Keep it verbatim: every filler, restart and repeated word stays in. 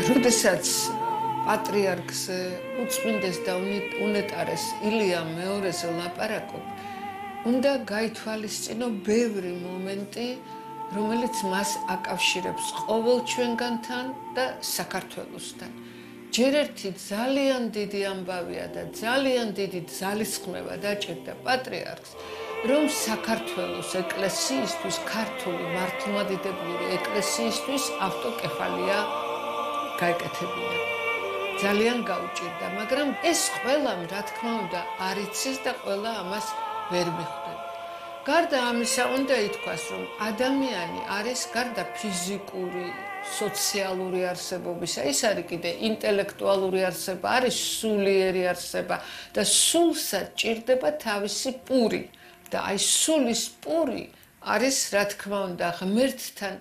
როდესაც პატრიარქს უწმინდეს და უნეტარეს ილია მეორეზე ლაპარაკობ, უნდა გაითვალისწინო ბევრი მომენტი, რომელიც მას აკავშირებს ყოველ ჩვენგანთან და საქართველოსთან. ჯერ ერთი ძალიან დიდი ამბავია და ძალიან დიდი ძალისხმევა დაჭერდა პატრიარქს, რომ საქართველოს ეკლესიისთვის, ქართული მართლმადიდებლური ეკლესიისთვის ავტოკეფალია გაეკეთებინა. ძალიან გაუჭირდა, მაგრამ ეს ყველამ, რა თქმა უნდა, არ იცის და ყველა ამას ვერ მიხვდება. გარდა ამისა, უნდა ითქვას, რომ ადამიანი არის გარდა ფიზიკური, სოციალური არსებობისა, ის არის კიდე ინტელექტუალური არსება, არის სულიერი არსება და სულსაც ჭირდება თავისი პური. და აი სულის პური არის, რა თქმა უნდა, ღმერთთან